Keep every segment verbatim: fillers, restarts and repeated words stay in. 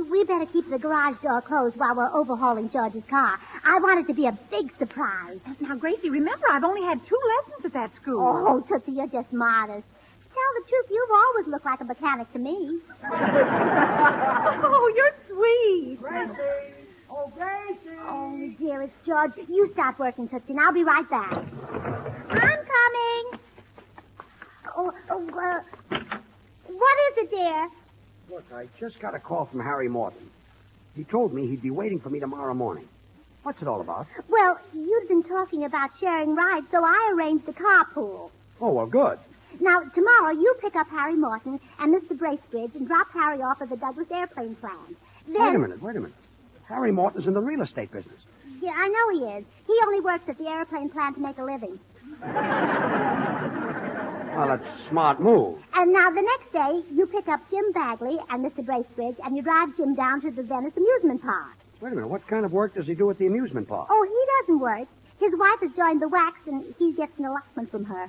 we better keep the garage door closed while we're overhauling George's car. I want it to be a big surprise. Now, Gracie, remember, I've only had two lessons at that school. Oh, Tootsie, you're just modest. To tell the truth, you've always looked like a mechanic to me. Oh, you're sweet. Gracie! Oh, Gracie! Oh, dear, it's George. You start working, Tootsie, and I'll be right back. I'm coming. Oh, oh uh, what is it, dear? Look, I just got a call from Harry Morton. He told me he'd be waiting for me tomorrow morning. What's it all about? Well, you'd been talking about sharing rides, so I arranged a carpool. Oh, well, good. Now, tomorrow you pick up Harry Morton and Mister Bracebridge and drop Harry off at the Douglas airplane plant. Then... Wait a minute, wait a minute. Harry Morton's in the real estate business. Yeah, I know he is. He only works at the airplane plant to make a living. Well, that's a smart move. And now the next day, you pick up Jim Bagley and Mister Bracebridge, and you drive Jim down to the Venice amusement park. Wait a minute, what kind of work does he do at the amusement park? Oh, he doesn't work. His wife has joined the wax, and he gets an allotment from her.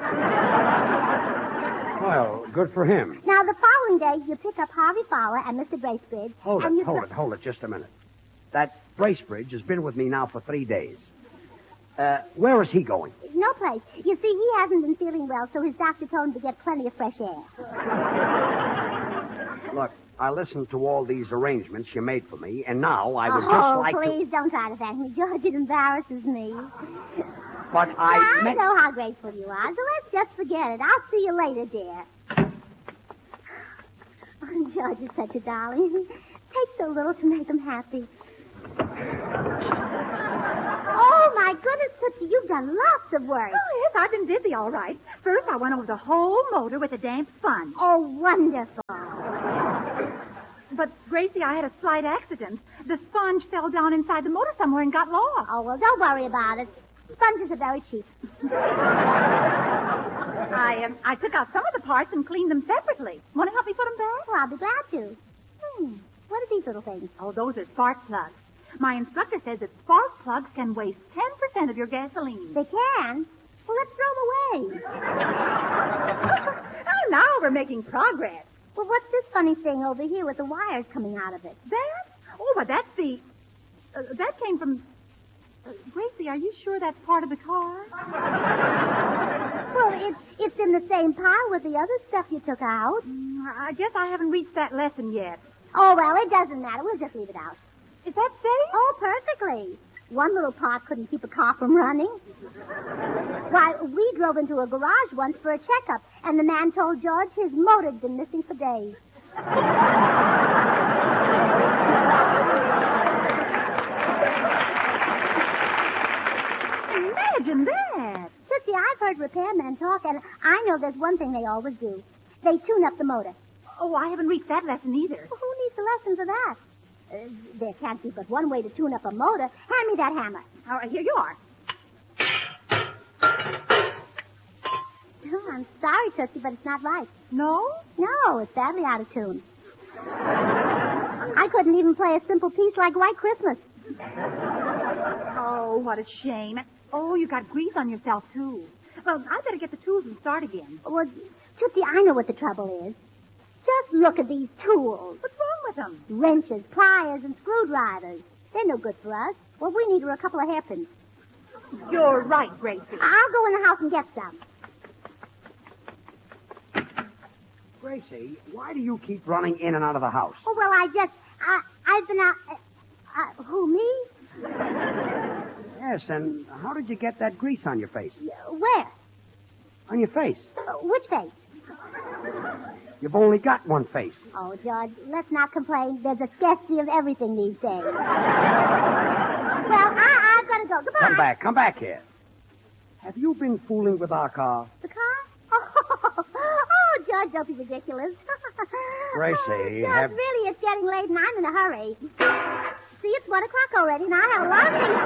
Well, good for him. Now, the following day, you pick up Harvey Fowler and Mister Bracebridge. Hold and it, you hold dri- it, hold it just a minute. That Bracebridge has been with me now for three days. Uh, where is he going? No place. You see, he hasn't been feeling well, so his doctor told him to get plenty of fresh air. Look, I listened to all these arrangements you made for me, and now I would oh, just like please to... don't try to thank me, George. It embarrasses me. But I... I meant- know how grateful you are, so let's just forget it. I'll see you later, dear. Oh, George is such a darling. He takes so little to make him happy. Oh, my goodness, Tootsie, you've done lots of work. Oh, yes, I've been busy, all right. First, I went over the whole motor with a damp sponge. Oh, wonderful. But, Gracie, I had a slight accident. The sponge fell down inside the motor somewhere and got lost. Oh, well, don't worry about it. Sponges are very cheap. I um, I took out some of the parts and cleaned them separately. Want to help me put them back? Well, I'll be glad to. Hmm. What are these little things? Oh, those are spark plugs. My instructor says that spark plugs can waste ten percent of your gasoline. They can? Well, let's throw them away. Oh, now we're making progress. Well, what's this funny thing over here with the wires coming out of it? That? Oh, but that's the... Uh, that came from... Uh, Gracie, are you sure that's part of the car? Well, it's it's in the same pile with the other stuff you took out. Mm, I guess I haven't reached that lesson yet. Oh, well, it doesn't matter. We'll just leave it out. Is that safe? Oh, perfectly. One little part couldn't keep a car from running. Why, we drove into a garage once for a checkup, and the man told George his motor'd been missing for days. Imagine that. Tootsie, I've heard repairmen talk, and I know there's one thing they always do. They tune up the motor. Oh, I haven't reached that lesson either. Well, who needs a lesson for that? Uh, there can't be but one way to tune up a motor. Hand me that hammer. All right, here you are. Oh, I'm sorry, Tootsie, but it's not right. No? No, it's badly out of tune. I couldn't even play a simple piece like White Christmas. Oh, what a shame. Oh, you got grease on yourself, too. Well, I better get the tools and start again. Well, Tootsie, I know what the trouble is. Just look at these tools. What's wrong with them? Wrenches, pliers, and screwdrivers. They're no good for us. What we need are a couple of hairpins. You're right, Gracie. I'll go in the house and get some. Gracie, why do you keep running in and out of the house? Oh, well, I just... I, I've been out... Uh, uh, who, me? Yes, and how did you get that grease on your face? Uh, where? On your face. Uh, which face? You've only got one face. Oh, George, let's not complain. There's a scarcity of everything these days. Well, I, I've got to go. Goodbye. Come back, come back here. Have you been fooling with our car? The car? Oh, oh George, don't be ridiculous. Gracie, oh, George, have... really, it's getting late and I'm in a hurry. See, it's one o'clock already, and I have a lot of things